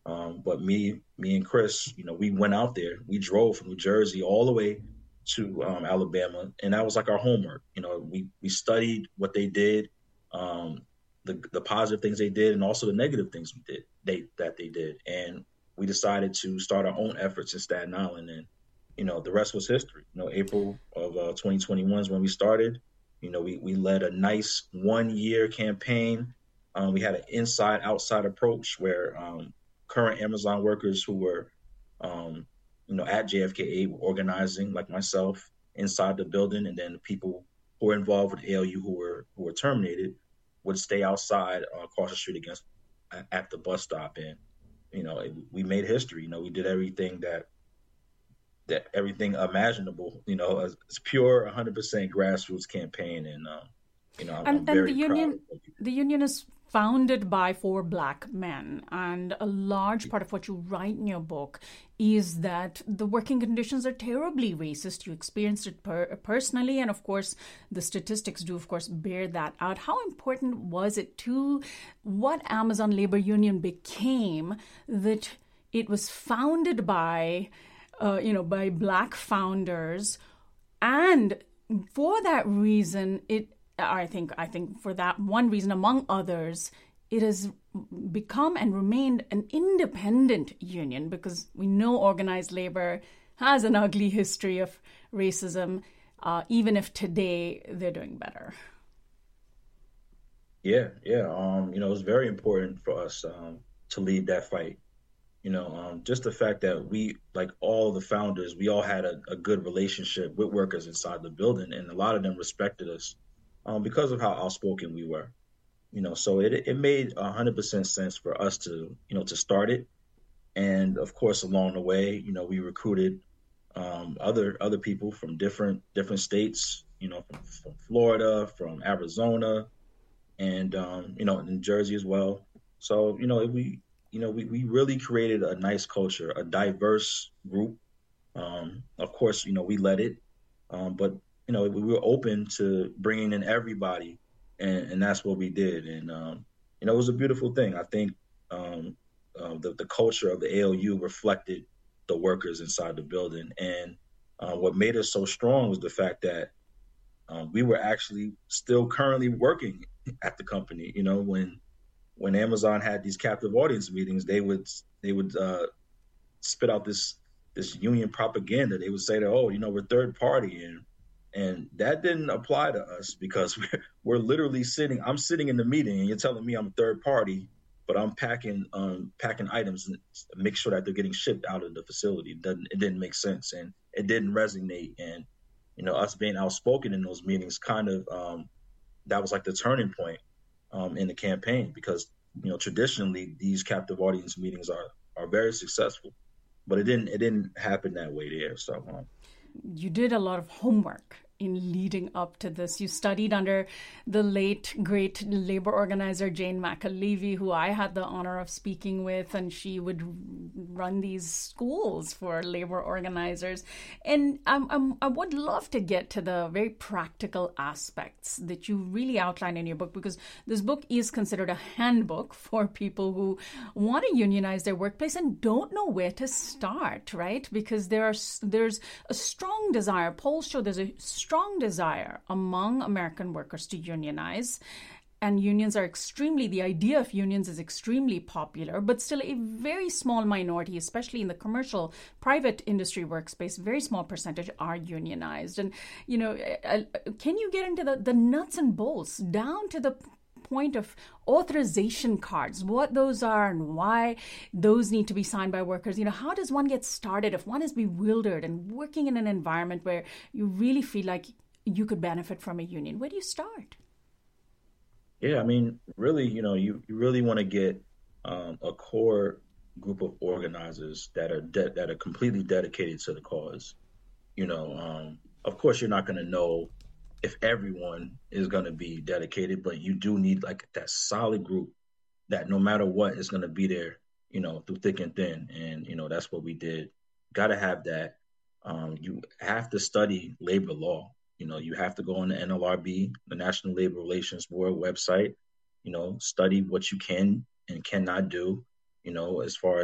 But me and Chris, we went out there. We drove from New Jersey all the way to Alabama, and that was like our homework. We studied what they did, um, the positive things they did, and also the negative things they did, and we decided to start our own efforts in Staten Island, and the rest was history. April of 2021 is when we started. We led a nice 1 year campaign. We had an inside outside approach where current Amazon workers who were, um, at JFK were organizing, like myself, inside the building, and then the people who were involved with ALU who were terminated would stay outside across the street against at the bus stop, and we made history. We did everything that everything imaginable. It's pure 100% grassroots campaign, and I'm And very proud of what we did. the union is founded by four black men, and a large part of what you write in your book is that the working conditions are terribly racist. You experienced it personally, and of course, the statistics do, of course, bear that out. How important was it to what Amazon Labor Union became that it was founded by, by black founders, and for that reason, I think for that one reason, among others, it has become and remained an independent union because we know organized labor has an ugly history of racism, even if today they're doing better. Yeah, yeah. It was very important for us to lead that fight. Just the fact that we, like all the founders, we all had a good relationship with workers inside the building, and a lot of them respected us because of how outspoken we were. So it made 100% sense for us to start it, and of course along the way, we recruited other people from different states, from Florida, from Arizona, and in Jersey as well. So we really created a nice culture, a diverse group. Of course, we led it, but we were open to bringing in everybody, and that's what we did. And it was a beautiful thing. I think the culture of the ALU reflected the workers inside the building, and what made us so strong was the fact that we were actually still currently working at the company. When Amazon had these captive audience meetings, they would spit out this union propaganda. They would say that, oh, we're third party, and that didn't apply to us because we're literally sitting. I'm sitting in the meeting, and you're telling me I'm a third party, but I'm packing items and make sure that they're getting shipped out of the facility. It didn't make sense, and it didn't resonate. And us being outspoken in those meetings kind of that was like the turning point in the campaign because traditionally these captive audience meetings are very successful, but it didn't happen that way there. So You did a lot of homework in leading up to this. You studied under the late, great labor organizer Jane McAlevey, who I had the honor of speaking with, and she would run these schools for labor organizers. And I would love to get to the very practical aspects that you really outline in your book, because this book is considered a handbook for people who want to unionize their workplace and don't know where to start, right? Because there's a strong desire. Polls show there's a strong desire among American workers to unionize. And the idea of unions is extremely popular, but still a very small minority, especially in the commercial private industry workspace, very small percentage are unionized. And, can you get into the nuts and bolts down to the point of authorization cards, what those are and why those need to be signed by workers? How does one get started if one is bewildered and working in an environment where you really feel like you could benefit from a union? Where do you start? yeah, I mean, really, you really want to get a core group of organizers that are completely dedicated to the cause. Of course, you're not going to know if everyone is going to be dedicated, but you do need like that solid group that no matter what is going to be there, through thick and thin. And, that's what we did. Got to have that. You have to study labor law. You have to go on the NLRB, the National Labor Relations Board website, study what you can and cannot do, as far